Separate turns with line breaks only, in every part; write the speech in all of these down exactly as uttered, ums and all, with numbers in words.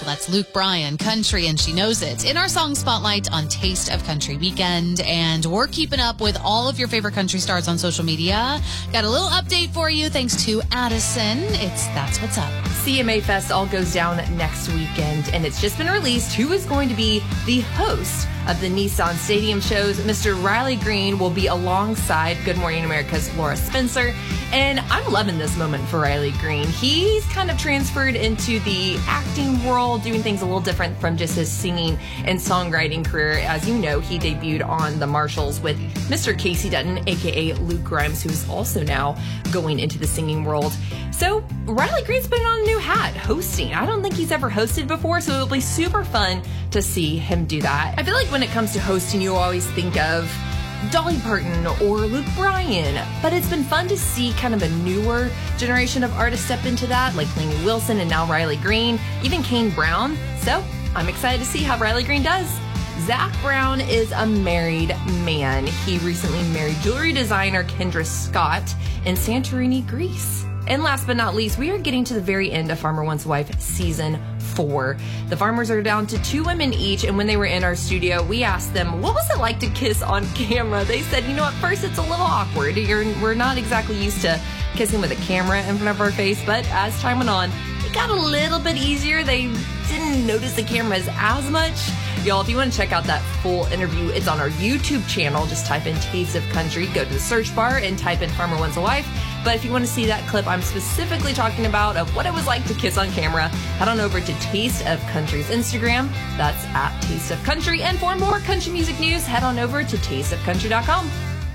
That's Luke Bryan, Country, and She Knows It, in our Song Spotlight on Taste of Country Weekend. And we're keeping up with all of your favorite country stars on social media. Got a little update for you thanks to Addison. It's That's What's Up.
C M A Fest all goes down next weekend, and it's just been released who is going to be the host of the Nissan Stadium shows. Mister Riley Green will be alongside Good Morning America's Laura Spencer, and I'm loving this moment for Riley Green. He's kind of transferred into the acting world, doing things a little different from just his singing and songwriting career. As you know, he debuted on The Marshalls with Mister Casey Dutton, aka Luke Grimes, who's also now going into the singing world. So Riley Green's putting on a new hat, hosting. I don't think he's ever hosted before, so it'll be super fun to see him do that. I feel like when it comes to hosting, you always think of Dolly Parton or Luke Bryan, but it's been fun to see kind of a newer generation of artists step into that, like Lainey Wilson and now Riley Green, even Kane Brown. So I'm excited to see how Riley Green does. Zach Brown is a married man. He recently married jewelry designer Kendra Scott in Santorini, Greece. And last but not least, we are getting to the very end of Farmer One's Wife Season four. The farmers are down to two women each, and when they were in our studio, we asked them, what was it like to kiss on camera? They said, you know, at first it's a little awkward. You're, we're not exactly used to kissing with a camera in front of our face, but as time went on, it got a little bit easier. They didn't notice the cameras as much. Y'all, if you want to check out that full interview, it's on our YouTube channel. Just type in Taste of Country, go to the search bar and type in Farmer One's Wife. But if you want to see that clip I'm specifically talking about of what it was like to kiss on camera, head on over to Taste of Country's Instagram. That's at Taste of Country. And for more country music news, head on over to taste of country dot com.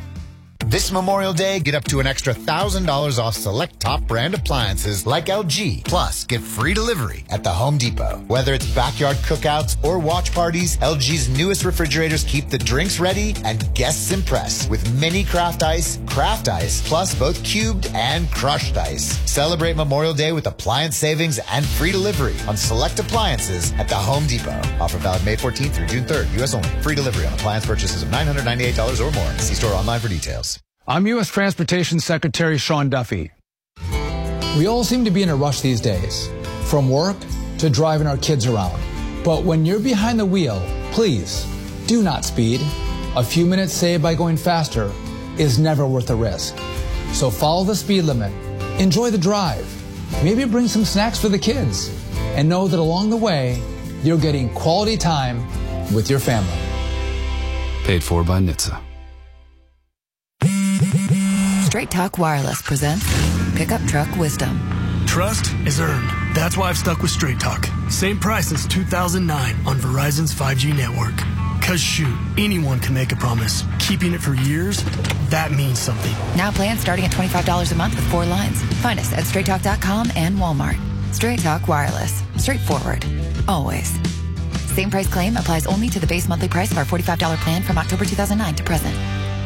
This Memorial Day, get up to an extra one thousand dollars off select top brand appliances like L G. Plus, get free delivery at the Home Depot. Whether it's backyard cookouts or watch parties, L G's newest refrigerators keep the drinks ready and guests impressed with mini craft ice, craft ice, plus both cubed and crushed ice. Celebrate Memorial Day with appliance savings and free delivery on select appliances at the Home Depot. Offer valid May fourteenth through June third. U S only. Free delivery on appliance purchases of nine hundred ninety-eight dollars or more. See store online for details.
I'm U S Transportation Secretary Sean Duffy. We all seem to be in a rush these days, from work to driving our kids around. But when you're behind the wheel, please do not speed. A few minutes saved by going faster is never worth the risk. So follow the speed limit, enjoy the drive, maybe bring some snacks for the kids, and know that along the way, you're getting quality time with your family.
Paid for by N H T S A.
Straight Talk Wireless presents Pickup Truck Wisdom.
Trust is earned. That's why I've stuck with Straight Talk. Same price since two thousand nine on Verizon's five G network. Cause shoot, anyone can make a promise. Keeping it for years, that means something.
Now plans starting at twenty-five dollars a month with four lines. Find us at straight talk dot com and Walmart. Straight Talk Wireless. Straightforward. Always. Same price claim applies only to the base monthly price of our forty-five dollars plan from October two thousand nine to present.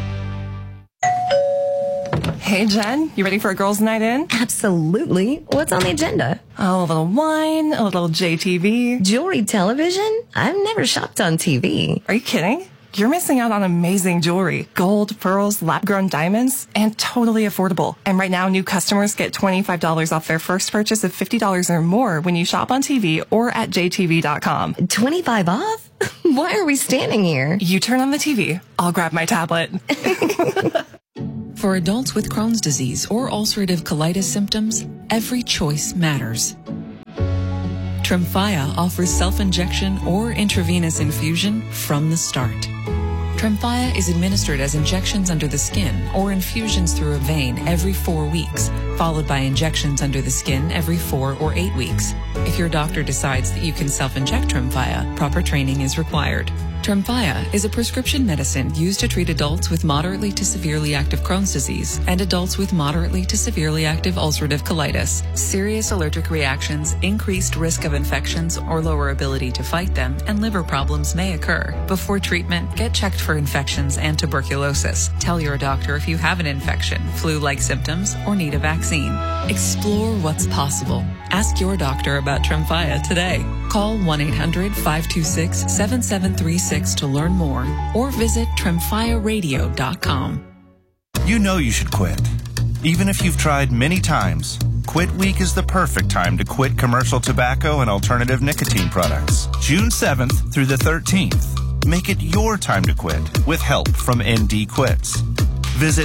Hey, Jen, you ready for a girls' night in?
Absolutely. What's on the agenda?
Oh, a little wine, a little J T V.
Jewelry television? I've never shopped on T V.
Are you kidding? You're missing out on amazing jewelry. Gold, pearls, lab-grown diamonds, and totally affordable. And right now, new customers get twenty-five dollars off their first purchase of fifty dollars or more when you shop on T V or at J T V dot com.
twenty-five off? Why are we standing here?
You turn on the T V. I'll grab my tablet.
For adults with Crohn's disease or ulcerative colitis symptoms, every choice matters. Tremfya offers self-injection or intravenous infusion from the start. Tremfya is administered as injections under the skin or infusions through a vein every four weeks, followed by injections under the skin every four or eight weeks. If your doctor decides that you can self-inject Tremfya, proper training is required. Tremfya is a prescription medicine used to treat adults with moderately to severely active Crohn's disease and adults with moderately to severely active ulcerative colitis. Serious allergic reactions, increased risk of infections or lower ability to fight them, and liver problems may occur. Before treatment, get checked for infections and tuberculosis. Tell your doctor if you have an infection, flu-like symptoms, or need a vaccine. Explore what's possible. Ask your doctor about Tremfya today. Call one eight hundred five two six seven seven three six to learn more or visit tremfya radio dot com.
You know you should quit, even if you've tried many times. Quit Week is the perfect time to quit commercial tobacco and alternative nicotine products. June seventh through the thirteenth. Make it your time to quit with help from N D Quits. Visit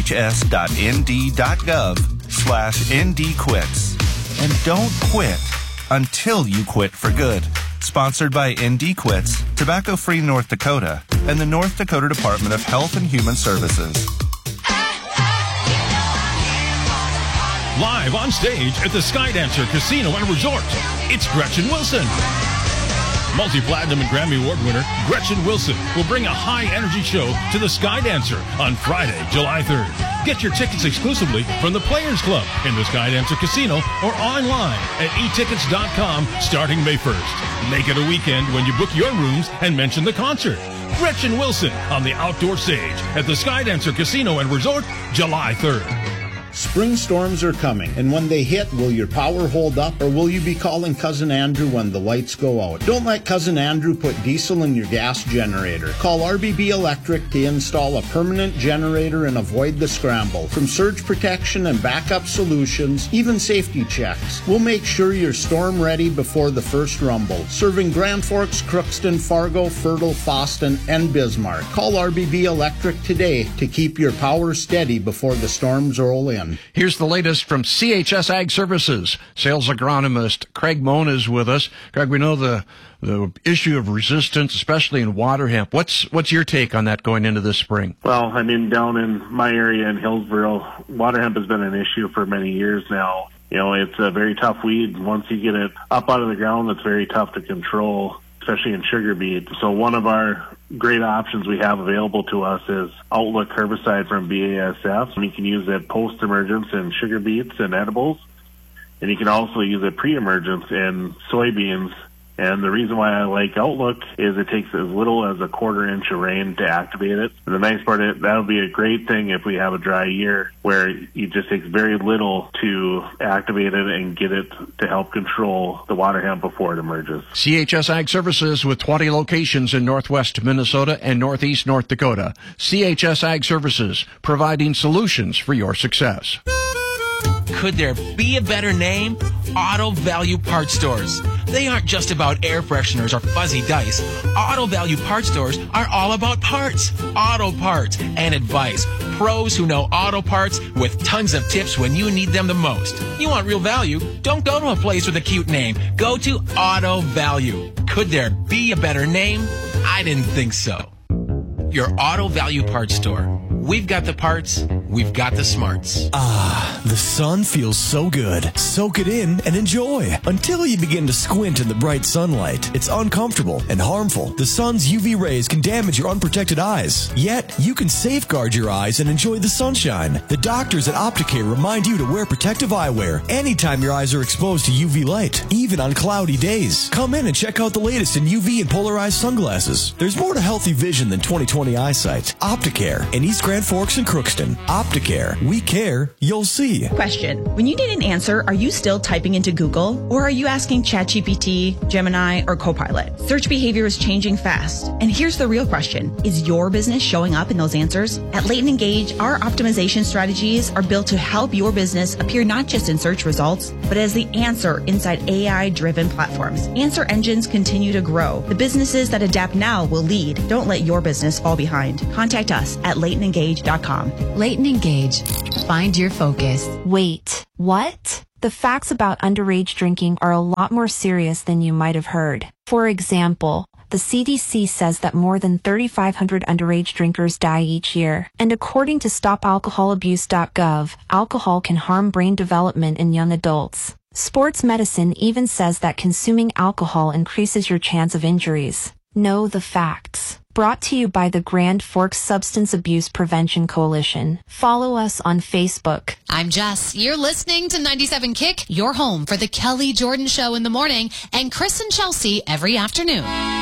hhs.nd.gov slash ndquits. And don't quit until you quit for good. Sponsored by N D Quits, Tobacco Free North Dakota, and the North Dakota Department of Health and Human Services.
Live on stage at the Skydancer Casino and Resort, it's Gretchen Wilson. Multi-platinum and Grammy Award winner Gretchen Wilson will bring a high-energy show to the Skydancer on Friday, July third. Get your tickets exclusively from the Players Club in the Skydancer Casino or online at e tickets dot com starting May first. Make it a weekend when you book your rooms and mention the concert. Gretchen Wilson on the outdoor stage at the Skydancer Casino and Resort, July third.
Spring storms are coming, and when they hit, will your power hold up, or will you be calling Cousin Andrew when the lights go out? Don't let Cousin Andrew put diesel in your gas generator. Call R B B Electric to install a permanent generator and avoid the scramble. From surge protection and backup solutions, even safety checks, we'll make sure you're storm ready before the first rumble. Serving Grand Forks, Crookston, Fargo, Fertile, Foston, and Bismarck. Call R B B Electric today to keep your power steady before the storms roll in.
Here's the latest from C H S Ag Services. Sales agronomist Craig Moan is with us. Craig, we know the the issue of resistance, especially in water hemp. What's what's your take on that going into this spring?
Well, I mean, down in my area in Hillsboro, water hemp has been an issue for many years now. You know, it's a very tough weed. Once you get it up out of the ground, it's very tough to control, especially in sugar beet. So one of our great options we have available to us is Outlook herbicide from B A S F. And you can use it post-emergence in sugar beets and edibles. And you can also use it pre-emergence in soybeans. And the reason why I like Outlook is it takes as little as a quarter inch of rain to activate it. And the nice part is that would be a great thing if we have a dry year where it just takes very little to activate it and get it to help control the water hemp before it emerges.
C H S Ag Services with twenty locations in northwest Minnesota and northeast North Dakota. C H S Ag Services, providing solutions for your success.
Could there be a better name? Auto Value Parts Stores. They aren't just about air fresheners or fuzzy dice. Auto Value Parts Stores are all about parts, auto parts, and advice. Pros who know auto parts with tons of tips when you need them the most. You want real value? Don't go to a place with a cute name. Go to Auto Value. Could there be a better name? I didn't think so. Your Auto Value Parts Store. We've got the parts, we've got the smarts.
Ah, the sun feels so good. Soak it in and enjoy until you begin to squint in the bright sunlight. It's uncomfortable and harmful. The sun's U V rays can damage your unprotected eyes. Yet, you can safeguard your eyes and enjoy the sunshine. The doctors at Opticare remind you to wear protective eyewear anytime your eyes are exposed to U V light, even on cloudy days. Come in and check out the latest in U V and polarized sunglasses. There's more to healthy vision than twenty twenty eyesight. Opticare in East Grand Forks and Crookston. Opticare. We care. You'll see.
Question. When you need an answer, are you still typing into Google? Or are you asking ChatGPT, Gemini, or Copilot? Search behavior is changing fast. And here's the real question. Is your business showing up in those answers? At Leighton Engage, our optimization strategies are built to help your business appear not just in search results, but as the answer inside A I-driven platforms. Answer engines continue to grow. The businesses that adapt now will lead. Don't let your business fall behind. Contact us at leighton engage dot com.
Leighton Engage. Find your focus.
Wait, what? The facts about underage drinking are a lot more serious than you might have heard. For example, the C D C says that more than thirty-five hundred underage drinkers die each year. And according to stop alcohol abuse dot gov, alcohol can harm brain development in young adults. Sports medicine even says that consuming alcohol increases your chance of injuries. Know the facts. Brought to you by the Grand Forks Substance Abuse Prevention Coalition. Follow us on Facebook.
I'm Jess. You're listening to ninety-seven Kick, your home for the Kelly Jordan Show in the morning, and Chris and Chelsea every afternoon.